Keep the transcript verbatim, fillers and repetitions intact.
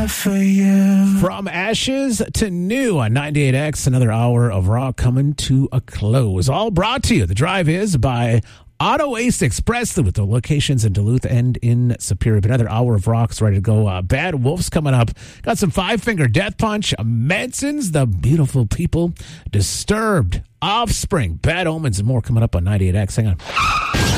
die for you. From ashes to new on ninety-eight X, another hour of rock coming to a close. All brought to you. The Drive is by Auto Ace Express with the locations in Duluth and in Superior. Another hour of rocks ready to go. Uh, Bad Wolves coming up. Got some Five Finger Death Punch. Mansons, The Beautiful People. Disturbed. Offspring. Bad Omens and more coming up on ninety-eight X. Hang on.